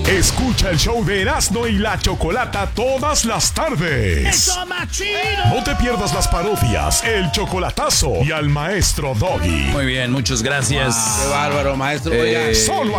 Escucha el show de Erasmo y la Chocolata todas las tardes. ¡Eso, machino! No te pierdas las parodias, el chocolatazo y al maestro Doggy. Muy bien, muchas gracias. Qué bárbaro, maestro. Oiga. Solo